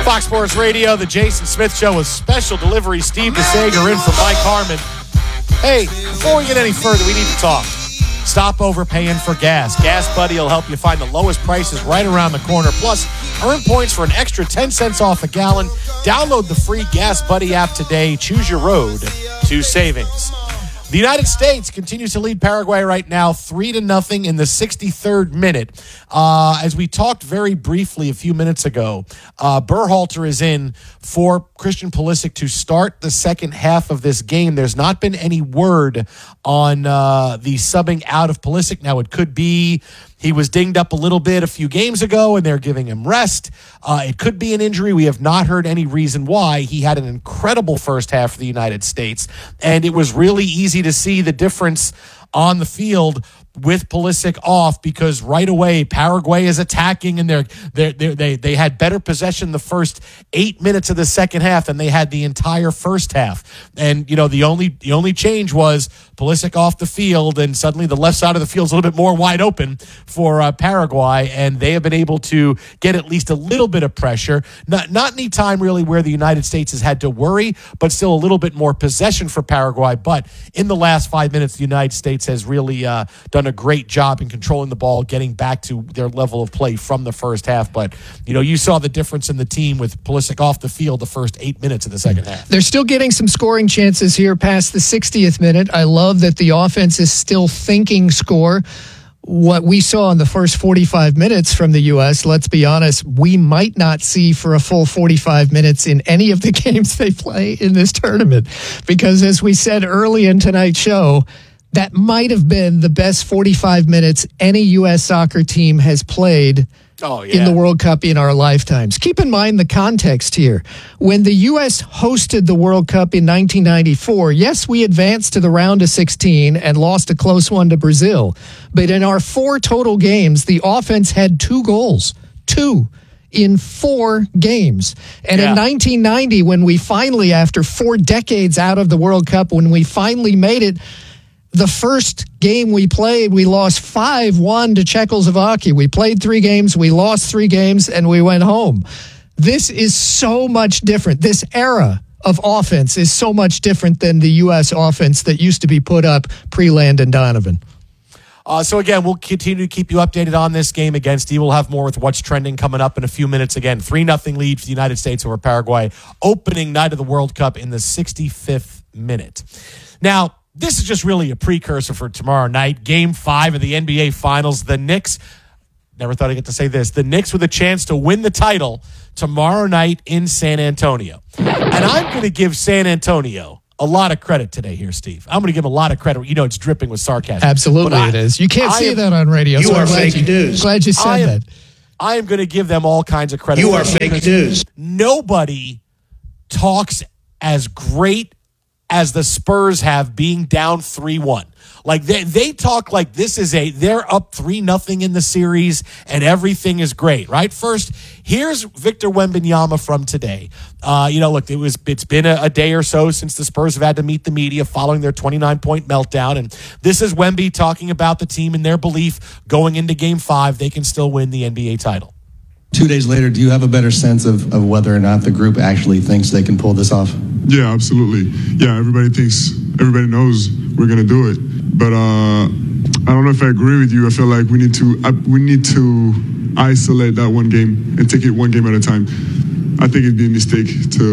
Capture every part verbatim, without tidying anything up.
Fox Sports Radio, the Jason Smith Show with special delivery. Steve DeSager in for Mike Harmon. Hey, before we get any further, we need to talk. Stop overpaying for gas. Gas Buddy will help you find the lowest prices right around the corner. Plus, earn points for an extra ten cents off a gallon. Download the free Gas Buddy app today. Choose your road to savings. The United States continues to lead Paraguay right now, three to nothing in the sixty-third minute. Uh, as we talked very briefly a few minutes ago, uh, Berhalter is in for Christian Pulisic to start the second half of this game. There's not been any word on uh, the subbing out of Pulisic. Now, it could be he was dinged up a little bit a few games ago, and they're giving him rest. Uh, it could be an injury. We have not heard any reason why. He had an incredible first half for the United States, and it was really easy to see the difference on the field with Pulisic off, because right away Paraguay is attacking, and they're, they're, they're, they they had better possession the first eight minutes of the second half than they had the entire first half. And you know the only the only change was Pulisic off the field, and suddenly the left side of the field is a little bit more wide open for uh, Paraguay, and they have been able to get at least a little bit of pressure. Not not any time really where the United States has had to worry, but still a little bit more possession for Paraguay. But in the last five minutes, the United States has really uh, done a great job in controlling the ball, getting back to their level of play from the first half. But, you know, you saw the difference in the team with Pulisic off the field the first eight minutes of the second half. They're still getting some scoring chances here past the sixtieth minute. I love that the offense is still thinking score. What we saw in the first forty-five minutes from the U S, let's be honest, we might not see for a full forty-five minutes in any of the games they play in this tournament. Because as we said early in tonight's show, that might have been the best forty-five minutes any U S soccer team has played oh, yeah. in the World Cup in our lifetimes. Keep in mind the context here. When the U S hosted the World Cup in nineteen ninety-four, yes, we advanced to the round of sixteen and lost a close one to Brazil. But in our four total games, the offense had two goals. Two. In four games. And yeah. in nineteen ninety, when we finally, after four decades out of the World Cup, when we finally made it, the first game we played, we lost five one to Czechoslovakia. We played three games, we lost three games, and we went home. This is so much different. This era of offense is so much different than the U S offense that used to be put up pre-Landon Donovan. Uh, so, again, we'll continue to keep you updated on this game against you. We'll have more with what's trending coming up in a few minutes. Again, three nothing lead for the United States over Paraguay, opening night of the World Cup in the sixty-fifth minute. Now, this is just really a precursor for tomorrow night, Game five of the N B A Finals. The Knicks, never thought I'd get to say this, the Knicks with a chance to win the title tomorrow night in San Antonio. And I'm going to give San Antonio a lot of credit today here, Steve. I'm going to give them a lot of credit. You know it's dripping with sarcasm. Absolutely I, it is. You can't I say am, that on radio. You so are I'm fake glad news. You, glad you said I am, that. I am going to give them all kinds of credit. You are fake news. Nobody talks as great as the Spurs have being down three one. Like they they talk like this is a they're up three nothing in the series and everything is great, right? First, here's Victor Wembanyama from today. Uh, you know, look, it was it's been a, a day or so since the Spurs have had to meet the media following their twenty-nine point meltdown, and this is Wemby talking about the team and their belief going into Game Five they can still win the N B A title. Two days later, do you have a better sense of, of whether or not the group actually thinks they can pull this off? Yeah, absolutely. Yeah, everybody thinks, everybody knows we're going to do it. But uh, I don't know if I agree with you. I feel like we need to I, we need to isolate that one game and take it one game at a time. I think it'd be a mistake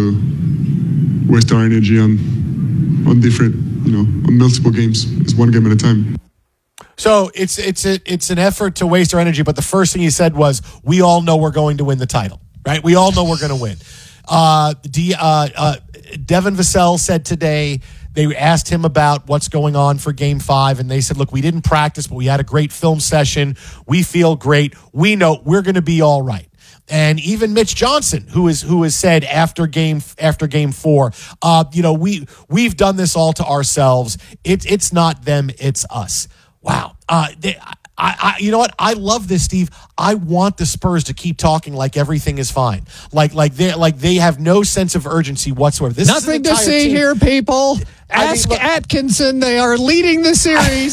to waste our energy on on different, you know, on multiple games. It's one game at a time. So it's it's a, it's an effort to waste our energy, but the first thing he said was, we all know we're going to win the title, right? We all know we're going to win. Uh, D, uh, uh, Devin Vassell said today, they asked him about what's going on for Game five, and they said, look, we didn't practice, but we had a great film session. We feel great. We know we're going to be all right. And even Mitch Johnson, who is who has said after game after game four, uh, you know, we we've done this all to ourselves. It's it's not them, it's us. Wow. Uh, they, I, I, you know what? I love this, Steve. I want the Spurs to keep talking like everything is fine, like like they like they have no sense of urgency whatsoever. This Nothing is to see team. here, people. I Ask mean, look, Atkinson. They are leading the series.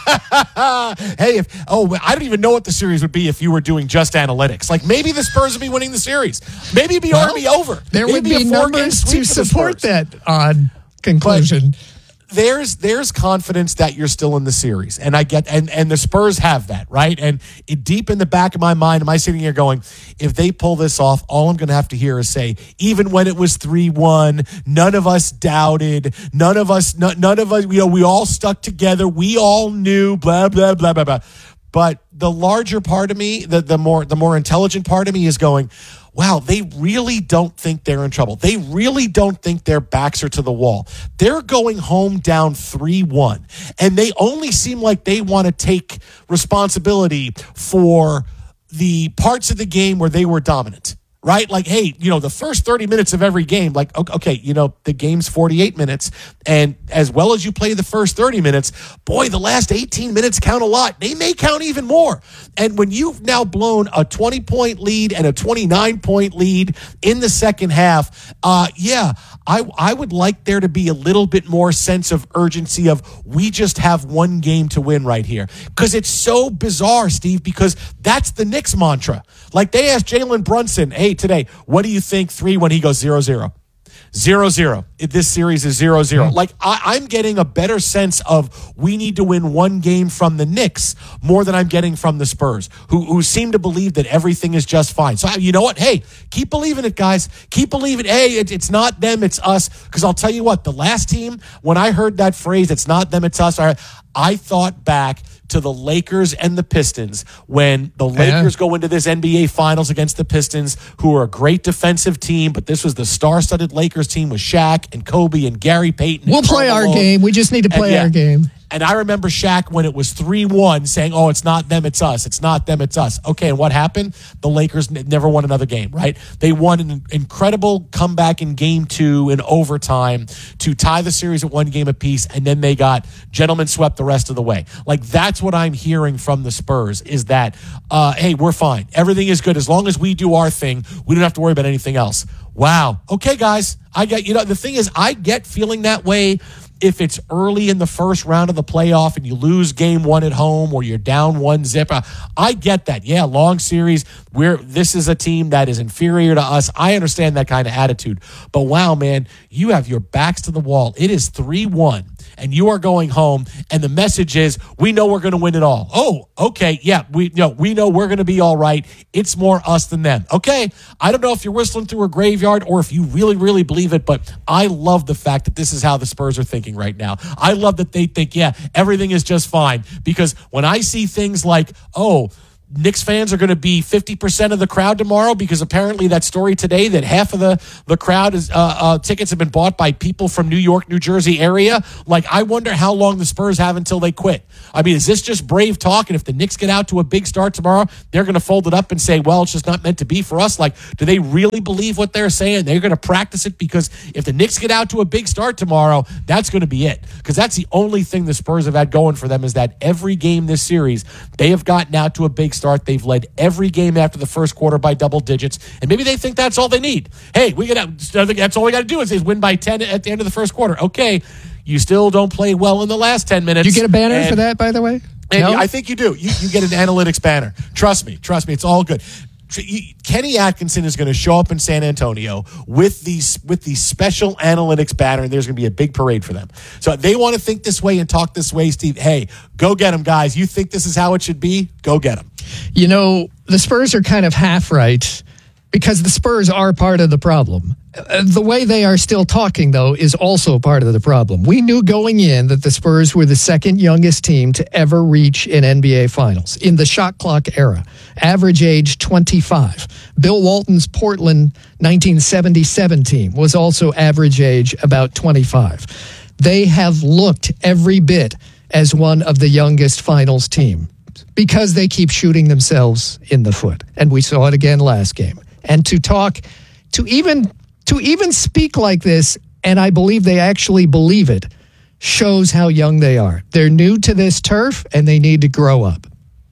Hey, if oh, I don't even know what the series would be if you were doing just analytics. Like maybe the Spurs would be winning the series. Maybe it'd be Well, already over. There Maybe would be a four-game numbers sweep to for the support Spurs. that odd conclusion. But there's there's confidence that you're still in the series, and I get and and the Spurs have that, right? And it, deep in the back of my mind, am I sitting here going, if they pull this off, all I'm going to have to hear is say, even when it was three one, none of us doubted, none of us, none, none of us, you know, we all stuck together, we all knew, blah blah blah blah blah. But the larger part of me, the the more the more intelligent part of me is going, wow, they really don't think they're in trouble. They really don't think their backs are to the wall. They're going home down three one, and they only seem like they want to take responsibility for the parts of the game where they were dominant. Right? Like, hey, you know, the first thirty minutes of every game, like, okay, you know, the game's forty-eight minutes. And as well as you play the first thirty minutes, boy, the last eighteen minutes count a lot. They may count even more. And when you've now blown a twenty-point lead and a twenty-nine-point lead in the second half, uh, yeah, I, I would like there to be a little bit more sense of urgency of we just have one game to win right here. Because it's so bizarre, Steve, because that's the Knicks mantra. Like they asked Jalen Brunson, hey, today, what do you think three when he goes zero zero? Zero zero. This series is zero zero. Mm-hmm. Like I, I'm getting a better sense of we need to win one game from the Knicks more than I'm getting from the Spurs, who who seem to believe that everything is just fine. So you know what? Hey, keep believing it, guys. Keep believing. Hey, it, it's not them, it's us. Because I'll tell you what, the last team, when I heard that phrase, it's not them, it's us, I, I thought back to the Lakers and the Pistons when the Lakers yeah. go into this N B A Finals against the Pistons, who are a great defensive team, but this was the star-studded Lakers team with Shaq and Kobe and Gary Payton. We'll play our game. We just need to play yeah. our game. And I remember Shaq when it was three one saying, oh, it's not them, it's us. It's not them, it's us. Okay, and what happened? The Lakers n- never won another game, right? They won an incredible comeback in game two in overtime to tie the series at one game apiece, and then they got gentlemen swept the rest of the way. Like, that's what I'm hearing from the Spurs is that, uh, hey, we're fine. Everything is good. As long as we do our thing, we don't have to worry about anything else. Wow. Okay, guys. I get, you know, the thing is, I get feeling that way if it's early in the first round of the playoff and you lose game one at home or you're down one zip. I get that. Yeah, long series. We're this is a team that is inferior to us. I understand that kind of attitude. But wow, man, you have your backs to the wall. It is three one. And you are going home, and the message is, we know we're going to win it all. Oh, okay, yeah, we you know we know we're going to be all right. It's more us than them. Okay, I don't know if you're whistling through a graveyard or if you really, really believe it, but I love the fact that this is how the Spurs are thinking right now. I love that they think, yeah, everything is just fine. Because when I see things like, oh, Knicks fans are going to be fifty percent of the crowd tomorrow because apparently that story today that half of the, the crowd is uh, uh, tickets have been bought by people from New York, New Jersey area. Like, I wonder how long the Spurs have until they quit. I mean, is this just brave talk? And if the Knicks get out to a big start tomorrow, they're going to fold it up and say, well, it's just not meant to be for us. Like, do they really believe what they're saying? They're going to practice it because if the Knicks get out to a big start tomorrow, that's going to be it. Because that's the only thing the Spurs have had going for them is that every game this series, they have gotten out to a big start. They've led every game after the first quarter by double digits, and maybe they think that's all they need. Hey, we got that's all we got to do is, is win by ten at the end of the first quarter. Okay, you still don't play well in the last ten minutes. You get a banner and, for that, by the way? And no? I think you do. You, you get an analytics banner. Trust me. Trust me. It's all good. Kenny Atkinson is going to show up in San Antonio with these with the special analytics banner, and there's going to be a big parade for them. So they want to think this way and talk this way, Steve. Hey, go get them, guys. You think this is how it should be? Go get them. You know, the Spurs are kind of half right because the Spurs are part of the problem. Uh, the way they are still talking, though, is also part of the problem. We knew going in that the Spurs were the second youngest team to ever reach an N B A Finals in the shot clock era. Average age twenty-five. Bill Walton's Portland nineteen seventy-seven team was also average age about twenty-five. They have looked every bit as one of the youngest Finals team because they keep shooting themselves in the foot. And we saw it again last game. And to talk, to even... To even speak like this, and I believe they actually believe it, shows how young they are. They're new to this turf, and they need to grow up.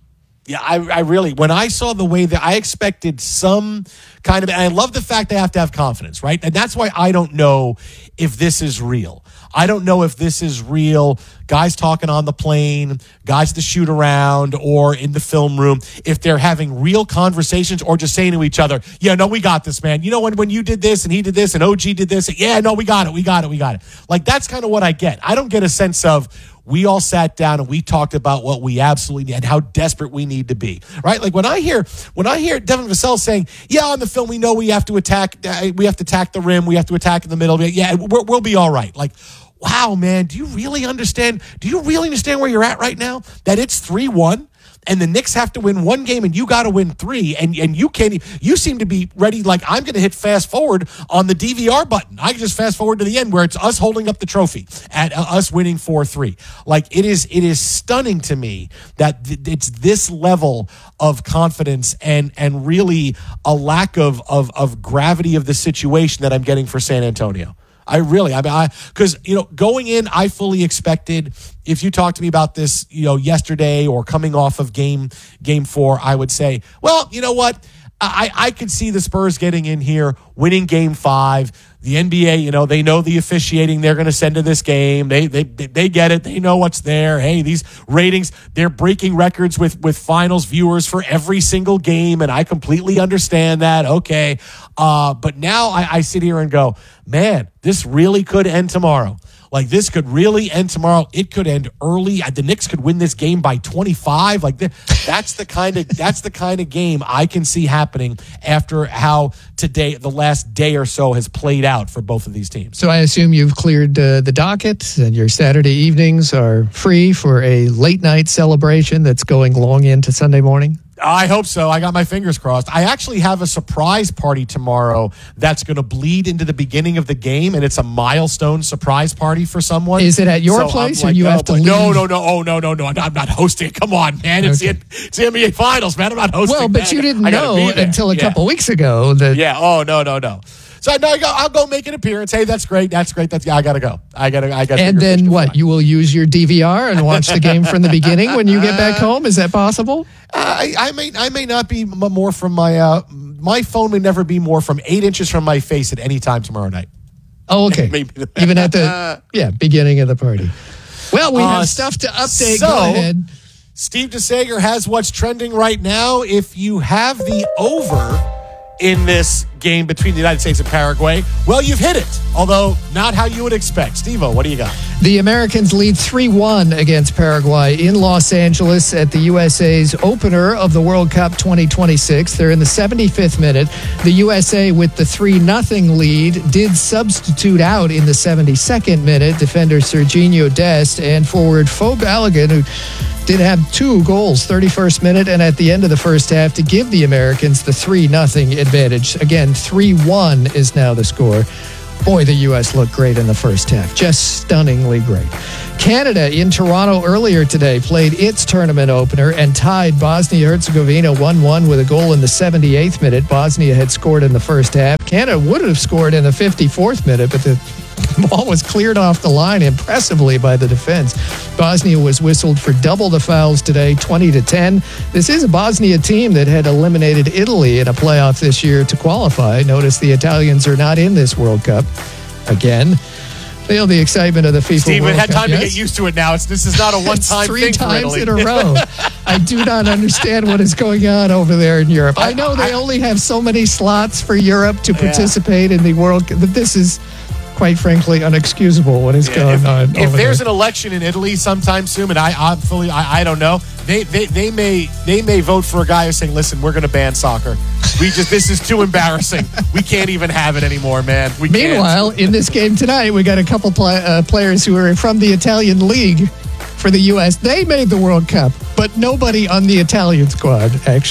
Yeah, I, I really, when I saw the way that I expected some kind of, and I love the fact they have to have confidence, right? And that's why I don't know if this is real. I don't know if this is real, guys talking on the plane, guys to shoot around, or in the film room, if they're having real conversations or just saying to each other, yeah, no, we got this, man. You know, when, when you did this and he did this and O G did this, yeah, no, we got it, we got it, we got it. Like, that's kind of what I get. I don't get a sense of, we all sat down and we talked about what we absolutely need and how desperate we need to be, right? Like when I hear when I hear Devin Vassell saying, "Yeah, on the film we know we have to attack, uh, we have to attack the rim, we have to attack in the middle. Yeah, we're, we'll be all right." Like, wow, man, do you really understand? Do you really understand where you're at right now? That it's three one. And the Knicks have to win one game, and you got to win three, and and you can't. You seem to be ready. Like, I'm going to hit fast forward on the D V R button. I can just fast forward to the end where it's us holding up the trophy and uh, us winning four three. Like, it is it is stunning to me that th- it's this level of confidence and and really a lack of of of gravity of the situation that I'm getting for San Antonio. I really, I mean, I, because, you know, going in, I fully expected, if you talked to me about this, you know, yesterday or coming off of game, game four, I would say, well, you know what? I, I could see the Spurs getting in here, winning game five. The N B A, you know, they know the officiating they're going to send to this game. They, they, they get it. They know what's there. Hey, these ratings, they're breaking records with, with finals viewers for every single game. And I completely understand that. Okay. Uh, but now I, I sit here and go, man, this really could end tomorrow. Like, this could really end tomorrow. It could end early. The Knicks could win this game by twenty-five. Like, that's the kind of that's the kind of game I can see happening after how today, the last day or so, has played out for both of these teams. So I assume you've cleared uh, the docket, and your Saturday evenings are free for a late night celebration that's going long into Sunday morning. I hope so. I got my fingers crossed. I actually have a surprise party tomorrow that's going to bleed into the beginning of the game, and it's a milestone surprise party for someone. Is it at your so place, like, or you oh, have to boy. leave? No, no, no. Oh, no, no, no. I'm not, I'm not hosting it. Come on, man. It's, Okay. the, it's the N B A Finals, man. I'm not hosting Well, but that. you didn't I gotta know be there. until a Yeah. couple weeks ago that. Yeah. Oh, no, no, no. So no, I go, I'll go make an appearance. Hey, that's great. That's great. That's yeah, I gotta go. I gotta. I gotta. And then what? You will use your D V R and watch the game from the beginning when you get back home. Is that possible? I, I may. I may not be m- more from my. Uh, my phone may never be more from eight inches from my face at any time tomorrow night. Oh, okay. Maybe. Even at the yeah beginning of the party. Well, we Uh, have stuff to update. so- Go ahead. Steve DeSager has what's trending right now. If you have the over in this game between the United States and Paraguay, well, you've hit it, although not how you would expect. Steve-O, what do you got? The Americans lead three one against Paraguay in Los Angeles at the U S A's opener of the World Cup twenty twenty-six. They're in the seventy-fifth minute. The U S A, with the three nothing lead, did substitute out in the seventy-second minute defender Serginho Dest and forward Fo Balogun, who did have two goals, thirty-first minute and at the end of the first half, to give the Americans the three nothing advantage. Again, three one is now the score. Boy, the U S looked great in the first half. Just stunningly great. Canada in Toronto earlier today played its tournament opener and tied Bosnia-Herzegovina one one with a goal in the seventy-eighth minute. Bosnia had scored in the first half. Canada would have scored in the fifty-fourth minute, but the ball was cleared off the line impressively by the defense. Bosnia was whistled for double the fouls today, twenty to ten. This is a Bosnia team that had eliminated Italy in a playoff this year to qualify. Notice the Italians are not in this World Cup again. Feel the excitement of the FIFA Steve, World we had Cup. time Yes? to get used to it now. It's, this is not a one-time It's three thing times for Italy. in a row. I do not understand what is going on over there in Europe. I know they I- only have so many slots for Europe to participate in the World Cup, but this is, quite frankly, unexcusable what is going if, on if over there's there. an election in Italy sometime soon, and I, I'm fully, I, I don't know, they, they, they may, they may vote for a guy who's saying, "Listen, we're going to ban soccer. We just, this is too embarrassing. We can't even have it anymore, man. We can't." Meanwhile, in this game tonight, we got a couple pla uh, players who are from the Italian league for the U S. They made the World Cup, but nobody on the Italian squad actually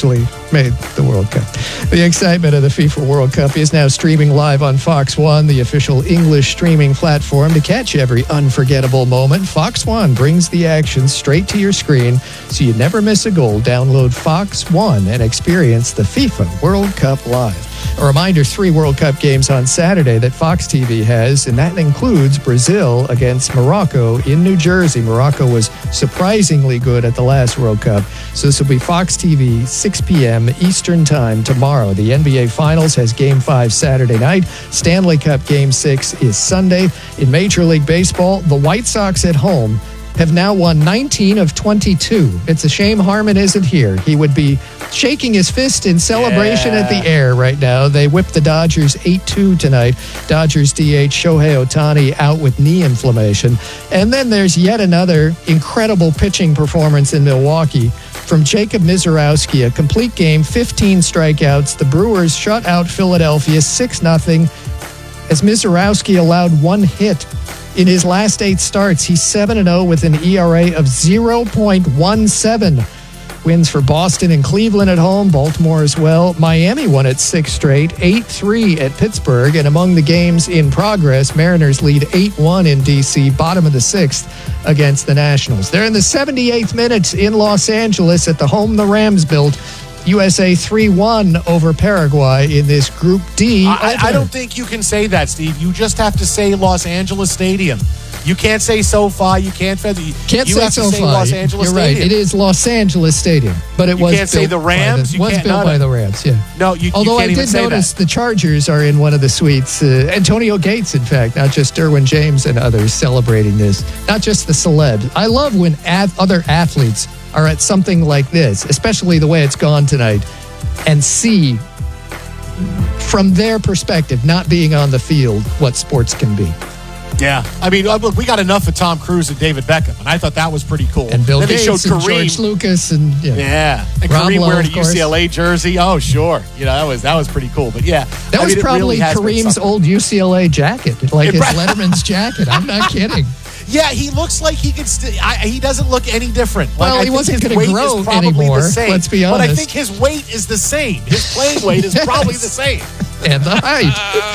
made the World Cup. The excitement of the FIFA World Cup is now streaming live on Fox One, the official English streaming platform. To catch every unforgettable moment, Fox One brings the action straight to your screen so you never miss a goal. Download Fox One and experience the FIFA World Cup live. A reminder, three World Cup games on Saturday that Fox T V has, and that includes Brazil against Morocco in New Jersey. Morocco was surprisingly good at the last World Cup. So this will be Fox T V, six p.m. Eastern Time tomorrow. The N B A Finals has Game five Saturday night. Stanley Cup Game six is Sunday. In Major League Baseball, the White Sox at home have now won nineteen of twenty-two. It's a shame Harmon isn't here. He would be shaking his fist in celebration yeah. at the air right now. They whipped the Dodgers eight two tonight. Dodgers D H Shohei Ohtani out with knee inflammation. And then there's yet another incredible pitching performance in Milwaukee from Jacob Misiorowski. A complete game, fifteen strikeouts. The Brewers shut out Philadelphia six nothing as Misiorowski allowed one hit. In his last eight starts, he's seven and oh with an E R A of zero point one seven. Wins for Boston and Cleveland at home, Baltimore as well. Miami won at six straight, eight three at Pittsburgh. And among the games in progress, Mariners lead eight one in D C, bottom of the sixth against the Nationals. They're in the seventy-eighth minute in Los Angeles at the home the Rams built. U S A three one over Paraguay in this Group D. I, I don't think you can say that, Steve. You just have to say Los Angeles Stadium. You can't say SoFi. You can't. You can't you say have to SoFi. say Los Angeles You're Stadium. right. It is Los Angeles Stadium, but it you was can't say the Rams. By the, you was can't, built by the Rams. Yeah. No, you. Although you can't I even did say notice that. the Chargers are in one of the suites. Uh, Antonio Gates, in fact, not just Derwin James and others celebrating this. Not just the celeb. I love when ath- other athletes are at something like this, especially the way it's gone tonight, and see from their perspective, not being on the field, what sports can be. Yeah. I mean, look, we got enough of Tom Cruise and David Beckham, and I thought that was pretty cool. And Bill then Gates they showed and Kareem. George Lucas and yeah. Yeah. And Rob Kareem Lowe, wearing a of course. U C L A jersey. Oh, sure. You know, that was that was pretty cool. But yeah. That I was mean, probably really has been Kareem's something. old U C L A jacket, like his Right. Letterman's jacket. I'm not kidding. Yeah, he looks like he could. St- I, he doesn't look any different. Like, Well, I he think wasn't his gonna weight grow is probably anymore, the same. let's be But I honest. think his weight is the same. His playing weight is probably the same. And the height.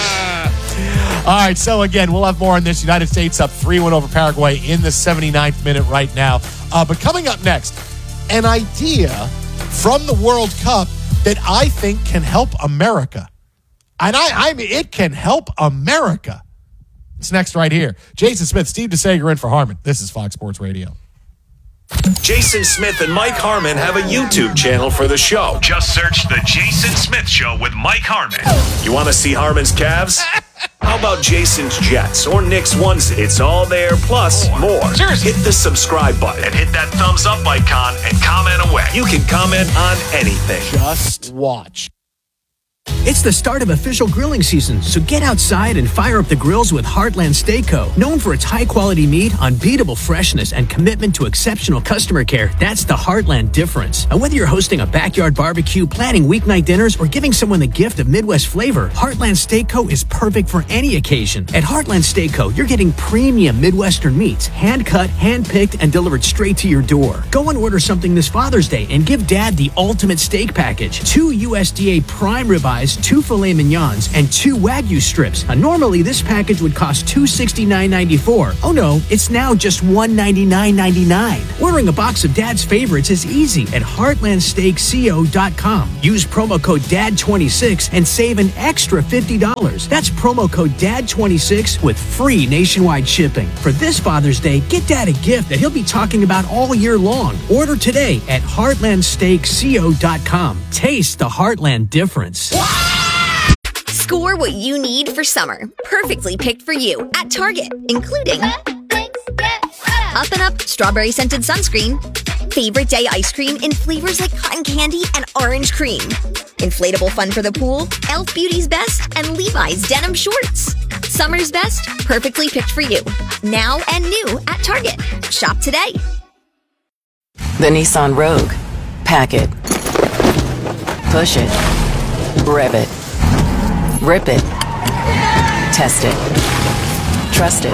All right, so again, we'll have more on this. United States up three one over Paraguay in the seventy-ninth minute right now. Uh, but coming up next, an idea from the World Cup that I think can help America. And I, I mean, it can help America. It's next right here. Jason Smith, Steve DeSager in for Harmon. This is Fox Sports Radio. Jason Smith and Mike Harmon have a YouTube channel for the show. Just search The Jason Smith Show with Mike Harmon. You want to see Harmon's calves? How about Jason's Jets or Nick's onesie? It's all there, plus more. Seriously. Hit the subscribe button And hit that thumbs up icon and comment away. You can comment on anything. Just watch. It's the start of official grilling season, so get outside and fire up the grills with Heartland Steakco. Known for its high-quality meat, unbeatable freshness, and commitment to exceptional customer care, that's the Heartland difference. And whether you're hosting a backyard barbecue, planning weeknight dinners, or giving someone the gift of Midwest flavor, Heartland Steakco is perfect for any occasion. At Heartland Steakco, you're getting premium Midwestern meats, hand-cut, hand-picked, and delivered straight to your door. Go and order something this Father's Day and give Dad the ultimate steak package. Two U S D A prime ribeyes, two filet mignons, and two Wagyu strips. Uh, normally, this package would cost two hundred sixty-nine ninety-four. Oh no, it's now just one hundred ninety-nine ninety-nine. Ordering a box of Dad's favorites is easy at heartland steak co dot com. Use promo code D A D twenty-six and save an extra fifty dollars. That's promo code D A D twenty-six with free nationwide shipping. For this Father's Day, get Dad a gift that he'll be talking about all year long. Order today at heartland steak co dot com. Taste the Heartland difference. Score what you need for summer. Perfectly picked for you at Target, including Up and Up strawberry scented sunscreen, favorite day ice cream in flavors like cotton candy and orange cream, inflatable fun for the pool, e l f Beauty's Best, and Levi's denim shorts. Summer's best, perfectly picked for you. Now and new at Target. Shop today. The Nissan Rogue. Pack it. Push it. Rev it. Rip it. Test it. Trust it.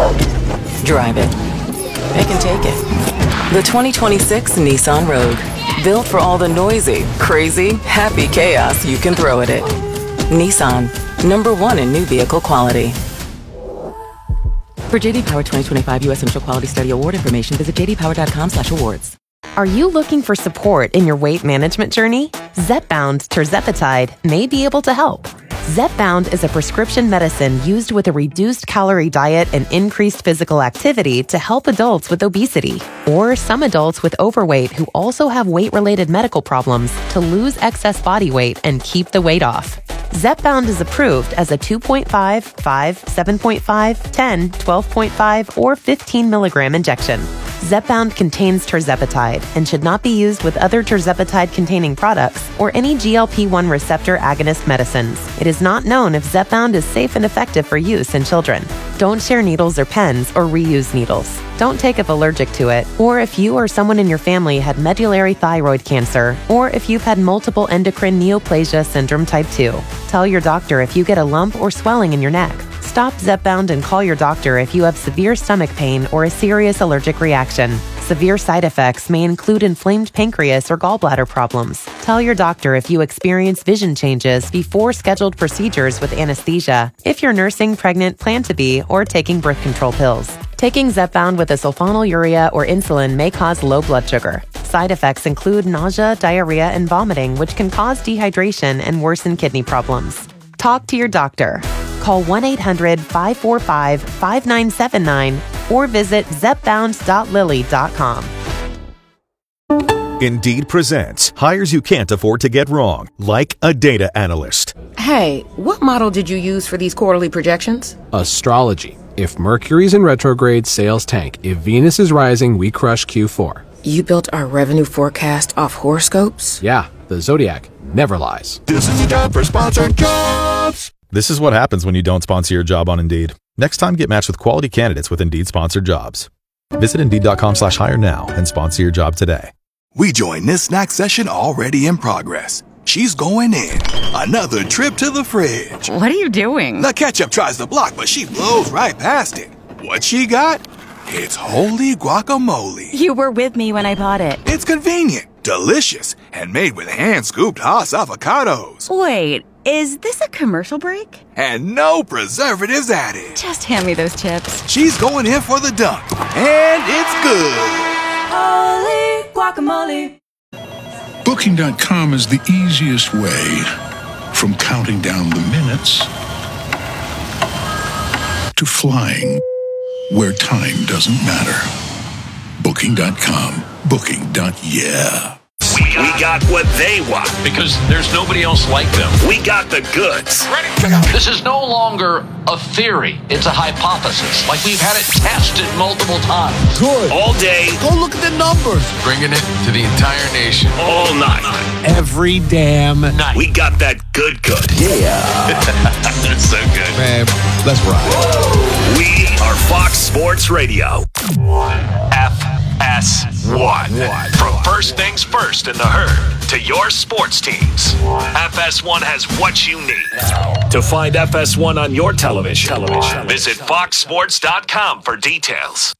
Drive it. It can take it. The twenty twenty-six Nissan Rogue. Built for all the noisy, crazy, happy chaos you can throw at it. Nissan, number one in new vehicle quality. For J D Power twenty twenty-five U S Initial Quality Study Award information, visit j d power dot com slash awards. Are you looking for support in your weight management journey? Zepbound tirzepatide may be able to help. Zepbound is a prescription medicine used with a reduced calorie diet and increased physical activity to help adults with obesity or some adults with overweight who also have weight-related medical problems to lose excess body weight and keep the weight off. Zepbound is approved as a two point five, five, seven point five, ten, twelve point five, or fifteen milligram injection. Zepbound contains tirzepatide and should not be used with other tirzepatide-containing products or any G L P one receptor agonist medicines. It is not known if Zepbound is safe and effective for use in children. Don't share needles or pens or reuse needles. Don't take if allergic to it, or if you or someone in your family had medullary thyroid cancer, or if you've had multiple endocrine neoplasia syndrome type two. Tell your doctor if you get a lump or swelling in your neck. Stop Zepbound and call your doctor if you have severe stomach pain or a serious allergic reaction. Severe side effects may include inflamed pancreas or gallbladder problems. Tell your doctor if you experience vision changes before scheduled procedures with anesthesia, if you're nursing, pregnant, plan to be, or taking birth control pills. Taking Zepbound with a sulfonylurea or insulin may cause low blood sugar. Side effects include nausea, diarrhea, and vomiting, which can cause dehydration and worsen kidney problems. Talk to your doctor. Call one eight hundred, five four five, five nine seven nine or visit zepbound dot lilly dot com. Indeed presents hires you can't afford to get wrong, like a data analyst. Hey, what model did you use for these quarterly projections? Astrology. If Mercury's in retrograde, sales tank. If Venus is rising, we crush Q four. You built our revenue forecast off horoscopes? Yeah, the Zodiac never lies. This is the time for sponsored jobs. This is what happens when you don't sponsor your job on Indeed. Next time, get matched with quality candidates with Indeed-sponsored jobs. Visit Indeed.com slash hire now and sponsor your job today. We join this snack session already in progress. She's going in. Another trip to the fridge. What are you doing? The ketchup tries to block, but she blows right past it. What she got? It's holy guacamole. You were with me when I bought it. It's convenient, delicious, and made with hand-scooped Haas avocados. Wait, is this a commercial break? And no preservatives added. Just hand me those chips. She's going in for the dunk, and it's good. Holy guacamole. Booking dot com is the easiest way from counting down the minutes to flying where time doesn't matter. Booking dot com. Booking. Yeah. We got, we got what they want. Because there's nobody else like them. We got the goods. Ready? This is no longer a theory. It's a hypothesis. Like we've had it tested multiple times. Good. All day. Go look at the numbers. Bringing it to the entire nation. All night. Every damn night. We got that good good. Yeah. That's so good. Man, let's ride. We are Fox Sports Radio. F S one. From first things first in the herd to your sports teams, F S one has what you need. To find F S one on your television, television. visit fox sports dot com for details.